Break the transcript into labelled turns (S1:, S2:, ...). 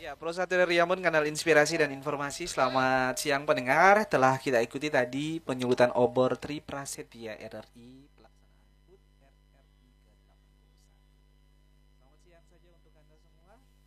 S1: Ya, Pro Satria Riyamun, kanal inspirasi dan informasi. Selamat siang pendengar. Telah kita ikuti tadi penyulutan obor Tri Prasetya RRI pelaksanaan HUT RRI ke-81. Selamat siang saja untuk Anda semua.